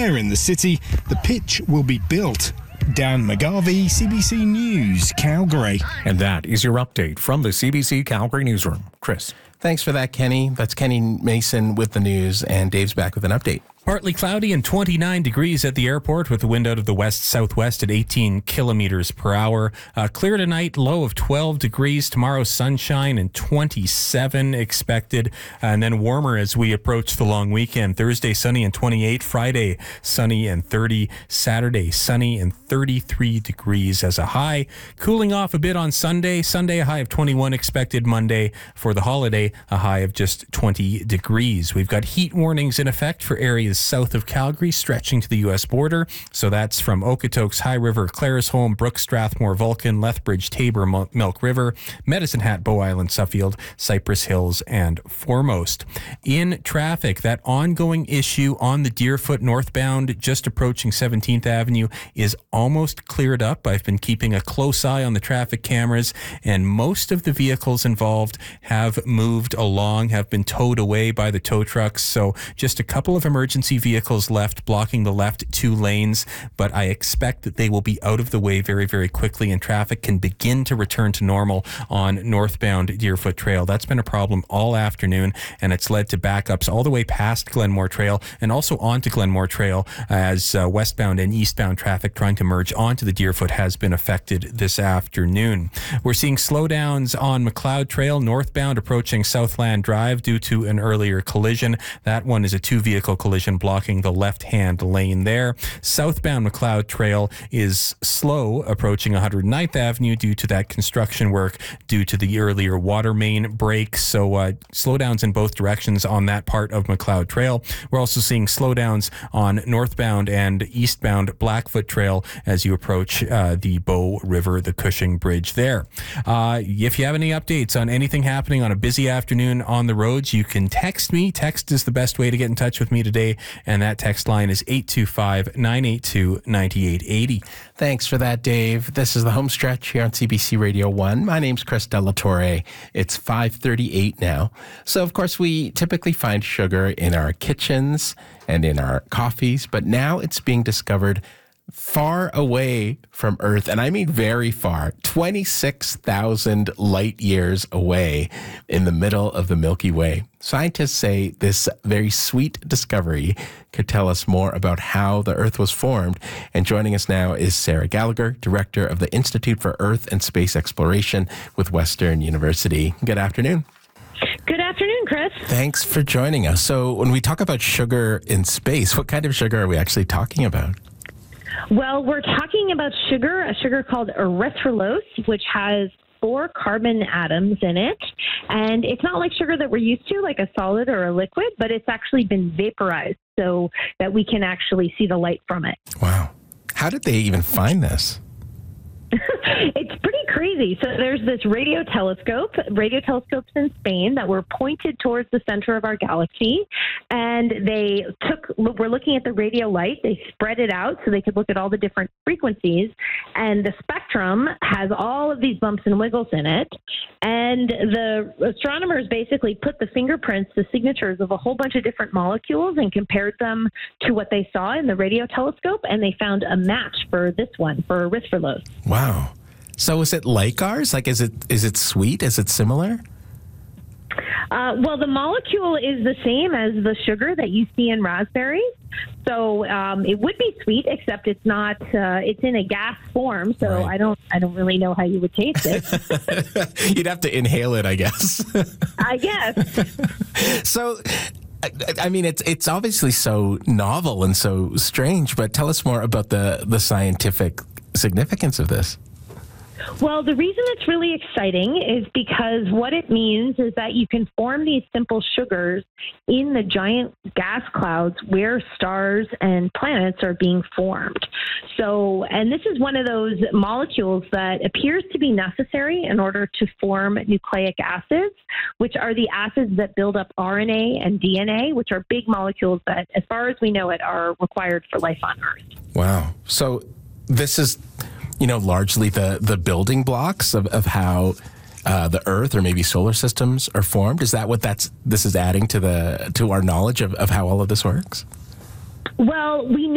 there in the city, the pitch will be built. Dan McGarvey, CBC News, Calgary. And that is your update from the CBC Calgary newsroom. Chris. Thanks for that, Kenny. That's Kenny Mason with the news, and Dave's back with an update. Partly cloudy and 29 degrees at the airport with the wind out of the west-southwest at 18 kilometers per hour. Clear tonight, low of 12 degrees. Tomorrow, sunshine and 27 expected. And then warmer as we approach the long weekend. Thursday, sunny and 28. Friday, sunny and 30. Saturday, sunny and 33 degrees as a high. Cooling off a bit on Sunday. Sunday, a high of 21 expected. Monday, for the holiday, a high of just 20 degrees. We've got heat warnings in effect for areas south of Calgary, stretching to the U.S. border. So that's from Okotoks, High River, Claresholm, Brook, Strathmore, Vulcan, Lethbridge, Tabor, Milk River, Medicine Hat, Bow Island, Suffield, Cypress Hills, and Foremost. In traffic, that ongoing issue on the Deerfoot northbound, just approaching 17th Avenue, is almost cleared up. I've been keeping a close eye on the traffic cameras, and most of the vehicles involved have moved along, have been towed away by the tow trucks. So just a couple of emergency vehicles left blocking the left two lanes, but I expect that they will be out of the way very, very quickly and traffic can begin to return to normal on northbound Deerfoot Trail. That's been a problem all afternoon, and it's led to backups all the way past Glenmore Trail and also onto Glenmore Trail as westbound and eastbound traffic trying to merge onto the Deerfoot has been affected this afternoon. We're seeing slowdowns on McLeod Trail northbound approaching Southland Drive due to an earlier collision. That one is a two-vehicle collision blocking the left-hand lane there. Southbound McLeod Trail is slow approaching 109th Avenue due to that construction work due to the earlier water main break. So slowdowns in both directions on that part of McLeod Trail. We're also seeing slowdowns on northbound and eastbound Blackfoot Trail as you approach the Bow River, the Cushing Bridge there. If you have any updates on anything happening on a busy afternoon on the roads, you can text me. Text is the best way to get in touch with me today, and that text line is 825-982-9880. Thanks for that, Dave. This is the home stretch here on CBC Radio 1. My name's Chris Delatorre. It's 5:38 now. So, of course, we typically find sugar in our kitchens and in our coffees, but now it's being discovered far away from Earth, and I mean very far, 26,000 light years away in the middle of the Milky Way. Scientists say this very sweet discovery could tell us more about how the Earth was formed. And joining us now is Sarah Gallagher, Director of the Institute for Earth and Space Exploration with Western University. Good afternoon. Good afternoon, Chris. Thanks for joining us. So when we talk about sugar in space, what kind of sugar are we actually talking about? Well, we're talking about sugar, a sugar called erythrulose, which has 4 carbon atoms in it. And it's not like sugar that we're used to, like a solid or a liquid, but it's actually been vaporized so that we can actually see the light from it. Wow. How did they even find this? It's pretty crazy. So there's this radio telescopes in Spain that were pointed towards the center of our galaxy, and we're looking at the radio light. They spread it out so they could look at all the different frequencies, and the spectrum has all of these bumps and wiggles in it. And the astronomers basically put the fingerprints, the signatures of a whole bunch of different molecules and compared them to what they saw in the radio telescope, and they found a match for this one, for erythrulose. Wow. So is it like ours? Like, is it sweet? Is it similar? Well, the molecule is the same as the sugar that you see in raspberries. So it would be sweet, except it's not. It's in a gas form, so right. I don't really know how you would taste it. You'd have to inhale it, I guess. I guess. So, I mean, it's obviously so novel and so strange. But tell us more about the scientific significance of this. Well, the reason it's really exciting is because what it means is that you can form these simple sugars in the giant gas clouds where stars and planets are being formed. So, and this is one of those molecules that appears to be necessary in order to form nucleic acids, which are the acids that build up RNA and DNA, which are big molecules that, as far as we know it, are required for life on Earth. Wow. So this is, largely the building blocks of how the Earth or maybe solar systems are formed. Is that what this is adding to our knowledge of how all of this works? Well, we